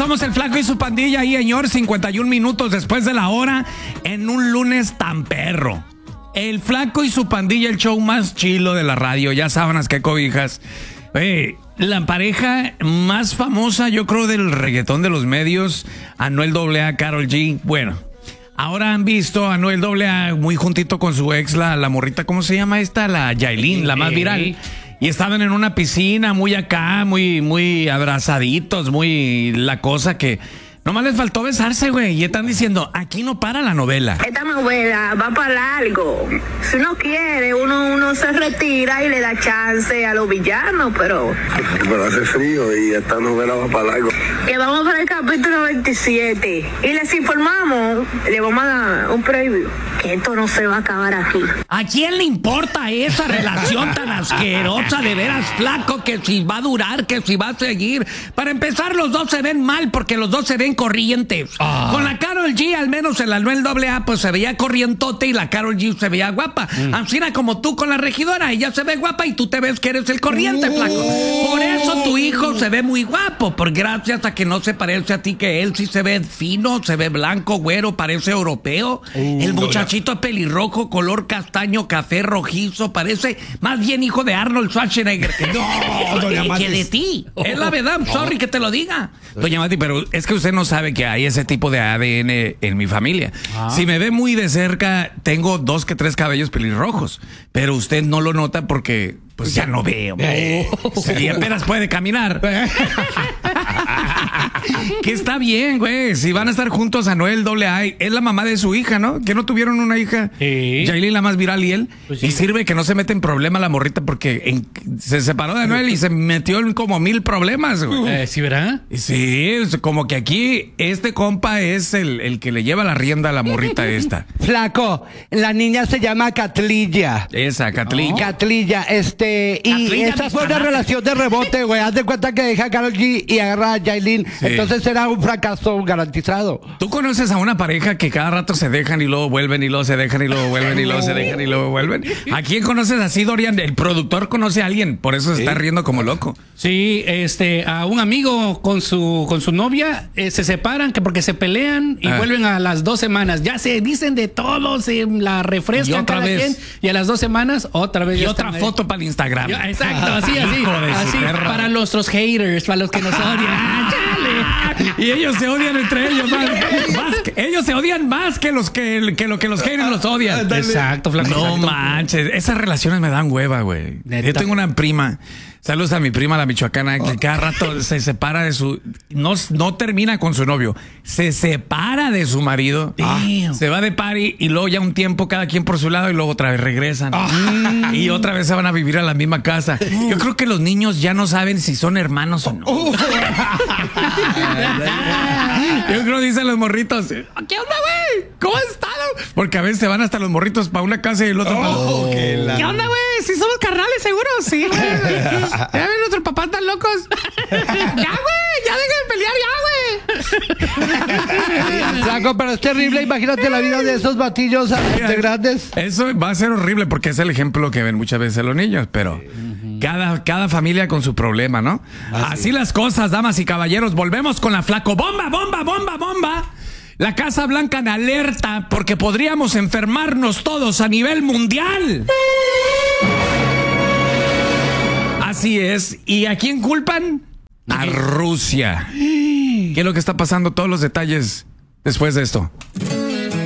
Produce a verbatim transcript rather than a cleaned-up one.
somos el Flaco y su pandilla ahí, señor, cincuenta y un minutos después de la hora, en un lunes tan perro. El Flaco y su pandilla, el show más chilo de la radio, ya sábanas que cobijas. Oye, la pareja más famosa, yo creo, del reggaetón de los medios, Anuel doble A, Karol G. Bueno, ahora han visto a Anuel doble A muy juntito con su ex, la, la morrita, ¿cómo se llama esta? La Yailin, la más viral. Y estaban en una piscina, muy acá, muy, muy abrazaditos, muy la cosa que... Nomás les faltó besarse, güey. Y están diciendo, aquí no para la novela. Esta novela va para largo. Si uno quiere, uno, uno se retira y le da chance a los villanos, pero... Pero hace frío y esta novela va para largo. Que vamos para el capítulo veintisiete. Y les informamos, le vamos a dar un preview, que esto no se va a acabar aquí. ¿A quién le importa esa relación tan asquerosa de veras, Flaco? Que si va a durar, que si va a seguir. Para empezar, los dos se ven mal porque los dos se ven corrientes. Ah. Con la Karol G, al menos el Anuel doble A, pues se veía corrientote y la Karol G se veía guapa. Mm. Ancina como tú con la regidora, ella se ve guapa y tú te ves que eres el corriente, uh. Flaco. Por eso tu hijo se ve muy guapo, por gracias a que no se parece a ti, que él sí se ve fino, se ve blanco, güero, parece europeo. Uh, el muchachito no, pelirrojo, color castaño, café, rojizo, parece más bien hijo de Arnold Schwarzenegger. No, doña Mati. Que de ti. Oh. Es la verdad, sorry oh. que te lo diga. Doña Mati, pero es que usted no sabe que hay ese tipo de A D N en mi familia. Ah. Si me ve muy de cerca, tengo dos que tres cabellos pelirrojos, pero usted no lo nota porque pues ya no veo. Eh. Y apenas puede caminar. Que está bien, güey. Si van a estar juntos Anuel doble A, es la mamá de su hija, ¿no? Que no tuvieron una hija. Sí. Yailin, la más viral, y él. Pues sí. Y sirve que no se mete en problema la morrita porque en, se separó de Anuel y se metió en como mil problemas, güey. Eh, ¿Sí, verdad? Sí, como que aquí este compa es el, el que le lleva la rienda a la morrita esta. Flaco, la niña se llama Catlilla. Esa, Catlilla. Oh. Catlilla, este, y Catlilla, esa fue una relación de rebote, güey. Haz de cuenta que deja a Karol G y agarra a Yailin. Sí. Entonces será un fracaso garantizado. ¿Tú conoces a una pareja que cada rato se dejan y luego vuelven y luego se dejan y luego vuelven y luego se dejan y luego vuelven? ¿A quién conoces así, Dorian? El productor conoce a alguien, por eso se ¿Sí? está riendo como loco. Sí, este, a un amigo con su con su novia eh, se separan que porque se pelean y ah. vuelven a las dos semanas. Ya se dicen de todo, se la refrescan y otra cada vez. quien y a las dos semanas otra vez. Y otra foto ahí. Para el Instagram. Ya, exacto, así, así. así para nuestros haters, para los que nos odian. Y ellos se odian entre ellos más, más que, ellos se odian más que los que, que lo que los haters los odian. Exacto, Flaco. No exacto. manches, esas relaciones me dan hueva, güey. Yo tengo una prima. Saludos a mi prima, la michoacana, que cada rato se separa de su... No, no termina con su novio. Se separa de su marido. Damn. Se va de party y luego ya un tiempo cada quien por su lado y luego otra vez regresan. Oh. Y otra vez se van a vivir a la misma casa. Yo creo que los niños ya no saben si son hermanos o no. Oh. Yo creo, dicen los morritos, ¿qué onda, güey? ¿Cómo has estado? Porque a veces se van hasta los morritos para una casa y el otro oh, para ¿Qué, la... ¿Qué onda, güey? ¿Sí somos carnales, seguro? Sí, güey. Ya ven nuestros papás tan locos. Ya, güey, ya dejen de pelear, ya, güey. Flaco, pero es terrible. Imagínate la vida de esos batillos de grandes. Eso va a ser horrible porque es el ejemplo que ven muchas veces los niños, pero uh-huh. cada, cada familia con su problema, ¿no? Ah, Así sí. las cosas, damas y caballeros. Volvemos con la Flaco. ¡Bomba, bomba, bomba, bomba! La Casa Blanca en alerta porque podríamos enfermarnos todos a nivel mundial. Así es. ¿Y a quién culpan? A Rusia. ¿Qué es lo que está pasando? Todos los detalles después de esto.